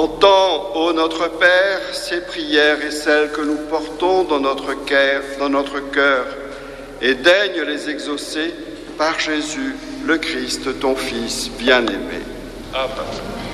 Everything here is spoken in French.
Entends, ô notre Père, ces prières et celles que nous portons dans notre cœur, et daigne les exaucer par Jésus, le Christ, ton Fils bien-aimé. Amen.